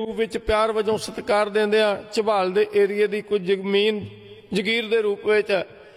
रूप विच प्यार वजों सत्कार देंदियां झबाल दे एरिए दी कुछ जमीन जगीर दे रूप विच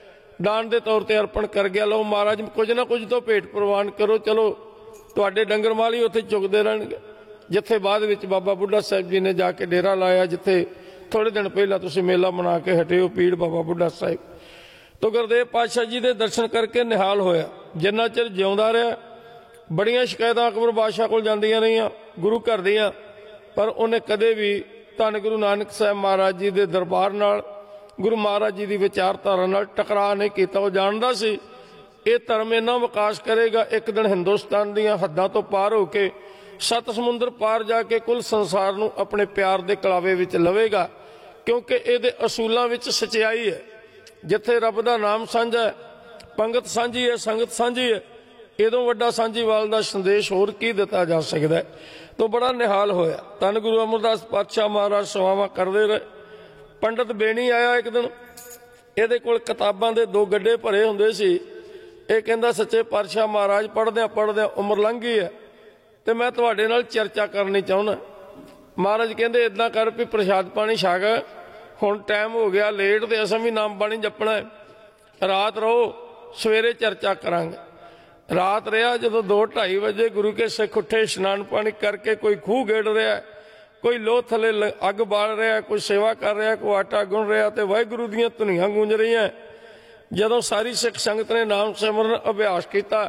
दान दे तौर ते अर्पण कर गया। लो महाराज कुछ ना कुछ तो भेंट प्रवान करो, चलो तुहाडे डंगर माल ही उत्थे चुगदे रहणगे। जिथे बाद विच बाबा बुढ़ा साहिब जी ने जाके डेरा लाया, जिथे थोड़े दिन पहला तुसीं मेला मना के हटे हो, पीड़ बाबा बुढ़ा साहिब। तो गुरदेव पातशाह जी दे दर्शन करके निहाल होया। जिन्ना चिर जिउंदा रहा बड़ियां शिकायतां अकबर बादशाह कोल जांदियां रहियां गुरु घर दियां, पर उन्हें कदे भी धन गुरु नानक साहब महाराज जी दे दरबार नाल, गुरु महाराज जी की विचारधारा नाल टकरा नहीं किया। वो जानता सी ये धर्म इन्ना विकास करेगा, एक दिन हिंदुस्तान दीयां हद्दां तो पार होके सत समुंदर पार जाके कुल संसार नूं अपने प्यार दे कलावे विच लवेगा, क्योंकि इहदे असूलां विच सच्चाई है। जिथे रब दा नाम साझा है, पंगत सांझी है, संगत सांझी है, इदों वड्डा सांझीवाल दा संदेश होर की दिता जा सकदा है। तो बड़ा निहाल होया। धन गुरु अमरदास पातशाह महाराज सवावां करदे रहे। पंडित बेणी आया एक दिन, इहदे कोल किताबां दे 2 गड्ढे भरे हुंदे सी। ये कहंदा सच्चे पातशाह महाराज पढ़दे उम्र लंघ गई है ते मैं तुहाडे नाल चर्चा करनी चाहुंदा। महाराज कहंदे इदां कर भी प्रसाद पानी छक, हुण टाइम हो गया लेट ते असां भी नाम बाणी जपना है, रात रहो सवेरे चर्चा करांगे। रात रहा, जदों 2-2:30 बजे गुरु के सिख उठे, स्नान पानी करके कोई खूह गेड़ रहा है, कोई लोह थले अग बाल रहा है, कोई सेवा कर रहा है, कोई आटा गुन रहा, तो वाहिगुरू दीयां धुनियां गूंज रही हैं। जदों सारी सिख संगत ने नाम सिमरन अभ्यास किया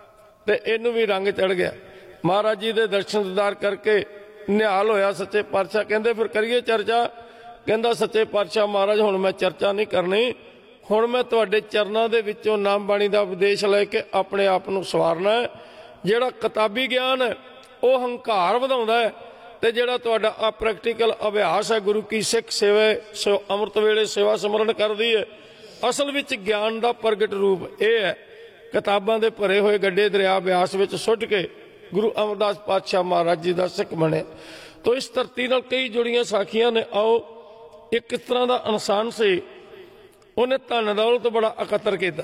तो इनू भी रंग चढ़ गया। महाराज जी के दर्शन दीदार करके निहाल होया। सच्चे पातशाह कहंदे फिर करिए चर्चा। कहंदा सच्चे पातशाह महाराज हुण मैं चर्चा नहीं करनी, हुण मैं तुहाडे चरनां दे विचों नाम बाणी दा उपदेश लैके अपने आप नूं सवारना है। जिहड़ा किताबी ज्ञान है वो हंकार वधाउंदा है, ते जिहड़ा तुहाडा आ प्रैक्टिकल अभ्यास है गुरु की सिख सेवा अमृत वेले सेवा सिमरन करदी है, असल विच ज्ञान दा प्रगट रूप यह है। किताबां दे भरे होए गड्ढे दरिया अभ्यास विच सुट के गुरु अमरदास पातशाह महाराज जी दा सिख बने। तो इस धरती नाल कई जुड़ियां साखियां ने। आओ एक किस तरह का इंसान से उन्हें धन दौलत बड़ा एकत्र किया।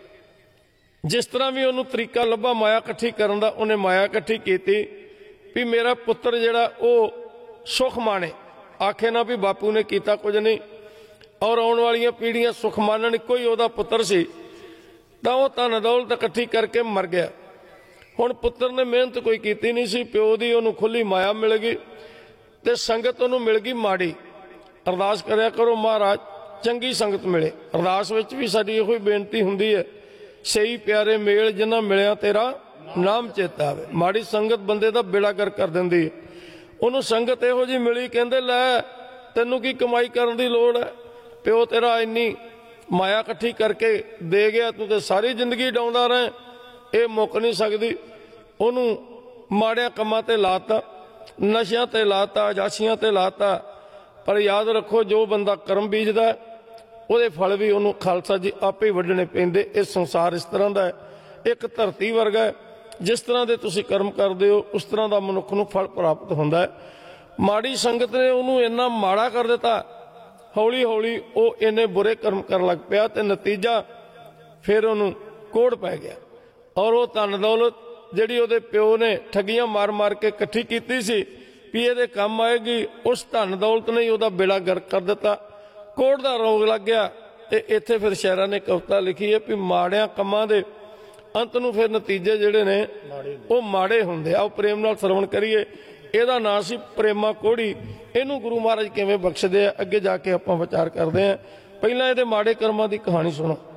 जिस तरह भी उन्होंने तरीका लभा माया इकट्ठी करन दा, उन्हें माया इकट्ठी की भी मेरा पुत्र जिहड़ा वो सुख माने, आखे ना भी बापू ने किया कुछ नहीं और आने वाली पीढ़ियां सुख मानन। कोई ओदा पुत्र सी तां वो धन दौलत इकट्ठी करके मर गया। हुण पुत्र ने मेहनत कोई की नहीं सी, प्यो दी उन्होंने खुली माया मिल गई ते संगत उन्होंने मिल गई माड़ी। अरदास करया करो महाराज चंगी संगत मिले। अरदास विच भी साडी इहो बेनती हुंदी है, सही प्यारे मेल जिन्हां मिलिया तेरा नाम चेता आवे। माड़ी संगत बंदे दा बेड़ा कर दिंदी है। उन्होंने संगत इहो जी मिली, कहंदे लै तैनूं की कमाई करन दी लोड़ है, प्यो तेरा इन्नी माया इकट्ठी करके दे गया, तूं ते सारी जिंदगी डाउंदा रहे, ये मुक नहीं सकदी। उन्होंने माड़ियां कम्मां ते लाता, नशियां ते लाता, जासियां ते लाता। पर याद रखो जो बंदा कर्म बीजदा ਉਹਦੇ फल भी उन्होंने खालसा जी आपे वड्ढने पैंदे। इस संसार इस तरह का है, एक धरती वर्गा है, जिस तरह के तुसीं कर्म करते हो उस तरह का मनुख नूं फल प्राप्त होंदा है। माड़ी संगत ने उन्होंने इन्ना माड़ा कर दिता, हौली हौली वो इन्ने बुरे कर्म कर लग पिया ते नतीजा फिर उन्होंने कोड़ पै गया। और वो धन दौलत जिहड़ी उहदे प्यो ने ठगियां मार मार के इकट्ठी कीती सी भी ये काम आएगी, उस धन दौलत ने उहदा बेड़ा गर्क कर दिता। कोड़ का रोग लग गया। तो इत्थे फिर शायरां ने कविता लिखी है भी माड़ियां कमां दे अंत नूं फिर नतीजे जिहड़े ने वो माड़े हुंदे। आओ प्रेम नाल श्रवण करिए। इहदा नाम सी प्रेमा कोड़ी। इहनूं गुरु महाराज किवें बख्शदे आ, अगे जाके आपां विचार करदे आ। पहिलां इहदे माड़े कर्मां दी कहानी सुणो।